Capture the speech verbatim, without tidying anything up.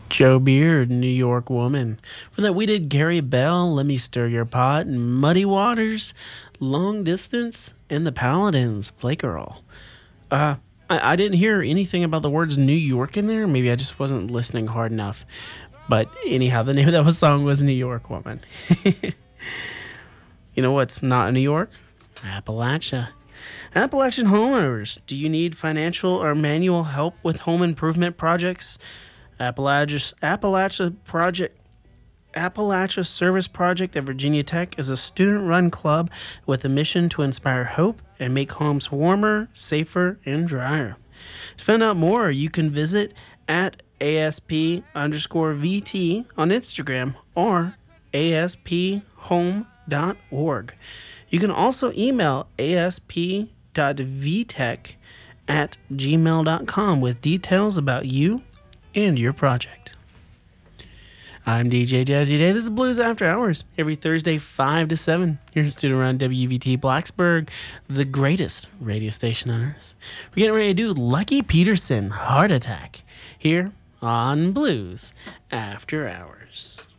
Joe Beard, New York Woman. From that we did Gary Bell, Let Me Stir Your Pot, Muddy Waters, Long Distance, and the Paladins, Playgirl. Uh, I, I didn't hear anything about the words New York in there. Maybe I just wasn't listening hard enough. But anyhow, the name of that song was New York Woman. You know what's not in New York? Appalachia. Appalachian homeowners, do you need financial or manual help with home improvement projects? Appalachia, Appalachia Project Appalachia Service Project at Virginia Tech is a student-run club with a mission to inspire hope and make homes warmer, safer, and drier. To find out more, you can visit at ASP underscore VT on Instagram or A S P home dot org. You can also email asp.vtech at gmail dot com with details about you and your project. I'm D J Jazzy Day. This is Blues After Hours. Every Thursday, five to seven. You're in student around W V T Blacksburg, the greatest radio station on earth. We're getting ready to do Lucky Peterson, Heart Attack, here on Blues After Hours.